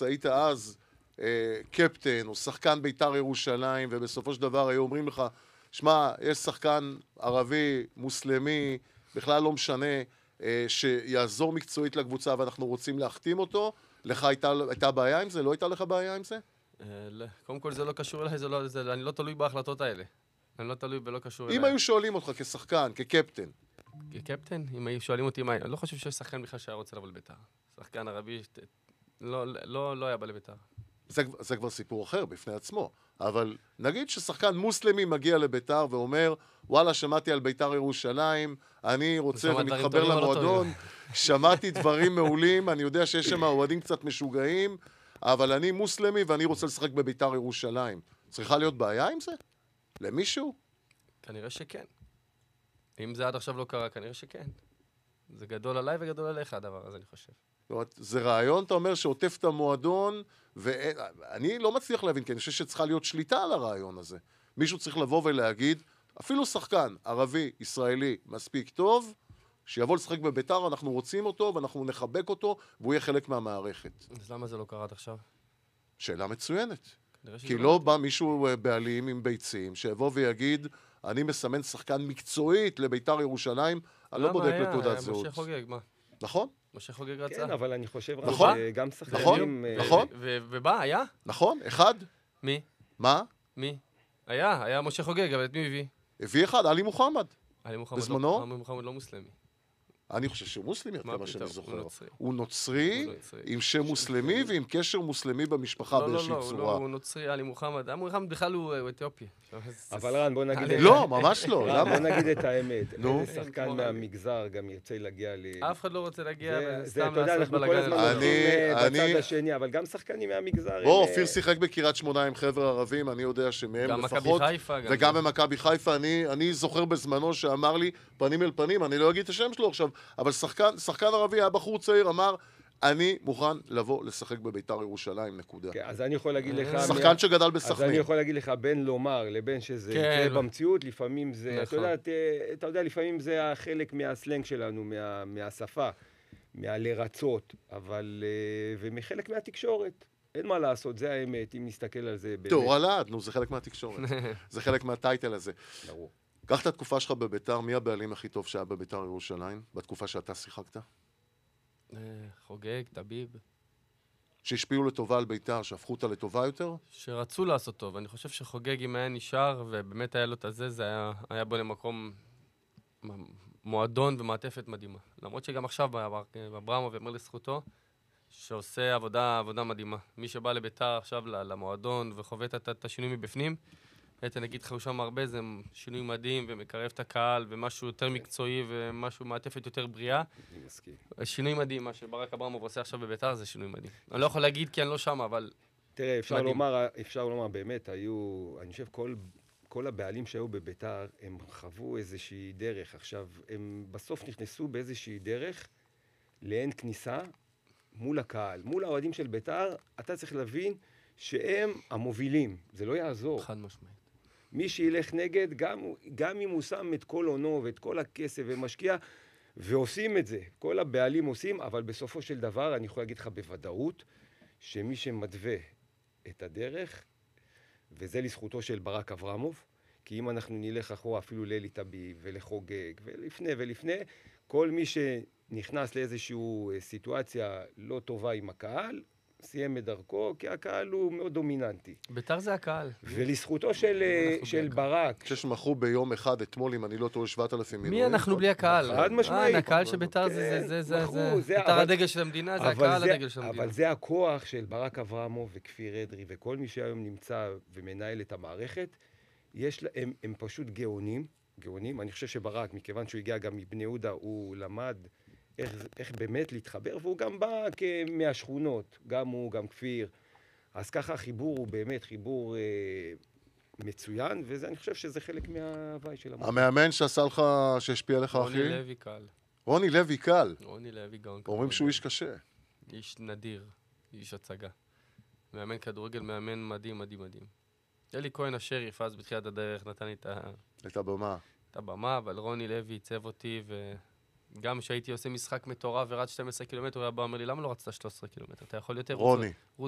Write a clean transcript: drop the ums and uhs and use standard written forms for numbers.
ווילדאוס, היית אז קפטן או שחקן בית"ר ירושלים, ובסופו של דבר היו אומרים לך, שמע, יש שחקן ערבי, מוסלמי, בכלל לא משנה, שיעזור מקצועית לקבוצה ואנחנו רוצים להחתים אותו, לך הייתה בעיה עם זה? לא הייתה לך בעיה עם זה? קודם כל זה לא קשור אליי, אני לא תלוי בהחלטות האלה. אני לא תלוי ולא קשור אליי. אם היו שואלים אותך כשחקן, כקפטן. כקפטן? אם היו שואלים אותי מה, אני לא חושב שיש שחקן בכלל שהיה רוצה לבוא לבית"ר. שחקן ערבי, לא היה בא לבית"ר. זה כבר סיפור אחר בפני עצמו. אבל נגיד ששחקן מוסלמי מגיע לבית"ר ואומר, וואלה, שמעתי על בית"ר ירושלים, אני רוצה ומתחבר למועדון, שמעתי דברים מעולים, אני יודע שיש שם אוהדים קצת משוגעים, אבל אני מוסלמי ואני רוצה לשחק בבית"ר ירושלים. צריכה להיות בעיה עם זה? למישהו? כנראה שכן. אם זה עד עכשיו לא קרה, כנראה שכן. זה גדול עליי וגדול עליך הדבר הזה, אני חושב. זאת אומרת, זה רעיון, אתה אומר, שעוטף את המועדון, ואני לא מצליח להבין, כי אני חושב שצריכה להיות שליטה על הרעיון הזה. מישהו צריך לבוא ולהגיד, אפילו שחקן ערבי, ישראלי, מספיק טוב, שיבוא לשחק בבית"ר, אנחנו רוצים אותו, ואנחנו נחבק אותו, והוא יהיה חלק מהמערכת. אז למה זה לא קרה עד עכשיו? שאלה מצוינת. כי לא בא מישהו בעלים עם ביצים, שיבוא ויגיד, אני מסמן שחקן מקצועית לבית"ר ירושלים, אני לא בודק לתעודת זהות. משה חוגג, מה? נכון? משה חוגג רצה. כן, אבל אני חושב נכון? שגם שחקנים... נכון? ובא, היה? נכון, אחד. מי? מה? מי? היה משה חוגג, אבל את מי הביא? הביא אחד, עלי מוחמד. עלי מוחמד בזמנו? עלי מוחמד לא מוסלמי. אני חושב שהוא מוסלמי, עד כמה שאני זוכר. הוא נוצרי. הוא נוצרי, עם שם מוסלמי ועם קשר מוסלמי במשפחה באיזושהי צורה. לא, הוא נוצרי, עלי מוחמד. עלי מוחמד בכלל הוא אתיופי. אבל רן, בוא נגיד... לא, ממש לא. רן, בוא נגיד את האמת. נו. איזה שחקן מהמגזר גם ירצה להגיע אף אחד לא רוצה להגיע, זה, אתה יודע, אנחנו כל הזמן הולכים בצד השני, אבל גם שחקנים מהמגזר... בוא, אופיר שיחק בקריית שמונה עם חבר'ה ערבים, אני יודע שמהם לפחות... וגם במכבי חיפה, אני זוכר בזמנו שאמר לי, פנים אל פנים, אני לא אגיד את השם שלו עכשיו, אבל שחקן ערבי, היה בחור צעיר, אמר, אני מוכן לבוא לשחק בבית"ר ירושלים, נקודה. אז אני יכול להגיד לך... שחקן שגדל בסכנין. אז אני יכול להגיד לך, בין לומר לבין שזה יקרה במציאות, לפעמים זה... אתה יודע, לפעמים זה החלק מהסלנג שלנו, מהשפה, מהלרצות, אבל... ומחלק מהתקשורת. אין מה לעשות, זה האמת, אם נסתכל על זה... תאור הלעד, נו, זה חלק מהתקשורת. זה חלק מהטייטל הזה. ברור. קח את התקופה שלך בבית"ר, מי הבעלים הכי טוב שהיה בבית"ר ירושלים, בתקופה שאתה שיחקת? חוגג, טביב. שהשפיעו לטובה על בית"ר, שהפכו אותה לטובה יותר? שרצו לעשות טוב. אני חושב שחוגג, אם היה נשאר, ובאמת היה לו את הזה, זה היה בו למקום מועדון ומעטפת מדהימה. למרות שגם עכשיו אברמוב אמר לזכותו, שעושה עבודה מדהימה. מי שבא לבית"ר עכשיו למועדון וחווה את השינוי מבפנים, אני אגיד לך שם הרבה, זה שינוי מדהים ומקרב את הקהל ומשהו יותר מקצועי ומשהו מעטפת יותר בריאה. אני מסכים. שינוי מדהים, מה שברק אברמוב עושה עכשיו בבית"ר זה שינוי מדהים. אני לא יכול להגיד כי אני לא שם, אבל... תראה, אפשר לומר באמת, אני חושב כל הבעלים שהיו בבית"ר, הם חוו איזושהי דרך. עכשיו, הם בסוף נכנסו באיזושהי דרך לאין כניסה מול הקהל. מול האוהדים של בית"ר, אתה צריך להבין שהם המובילים. זה לא יעזור. חד משמעית. מי שילך נגד, גם אם הוא שם את כל עונו ואת כל הכסף ומשקיע, ועושים את זה. כל הבעלים עושים, אבל בסופו של דבר, אני יכול להגיד לך בוודאות, שמי שמדווה את הדרך, וזה לזכותו של ברק אברמוב, כי אם אנחנו נלך אחורה אפילו לאלי טביב ולחוגג ולפני, כל מי שנכנס לאיזושהי סיטואציה לא טובה עם הקהל, סיים את דרכו, כי הקהל הוא מאוד דומיננטי. בית"ר זה הקהל. ולזכותו של ברק... שמכרו ביום אחד אתמול, אם אני לא טועה, 7,000 מילואים. מי אנחנו בלי הקהל? חד משמעית. הקהל של בית"ר זה בית"ר הדגל של המדינה, זה הקהל הדגל של המדינה. אבל זה הכוח של ברק אברמוב וכפיר אדרי, וכל מי שהיום נמצא ומנהל את המערכת, הם פשוט גאונים. אני חושב שברק, מכיוון שהוא הגיע גם מבני יהודה, הוא למד איך באמת להתחבר, והוא גם בא מהשכונות, גם הוא, גם כפיר. אז ככה החיבור הוא באמת חיבור מצוין, ואני חושב שזה חלק מההוואי של המאמן. המאמן שעשה לך, שהשפיע לך, אחי? רוני לוי קל. רוני לוי קל. רוני לוי גאון. אומרים שהוא איש קשה. איש נדיר, איש הצגה. מאמן כדורגל, מאמן מדהים, מדהים, מדהים. אלי כהן השריף, אז בתחילת הדרך נתן לי את הבמה. את הבמה, אבל רוני לוי ייצב אותי, וגם כשהייתי עושה משחק מטורף ורץ 12 קילומטר, הוא היה בא אומר לי, למה לא רצת 13 קילומטר? אתה יכול יותר... רוני.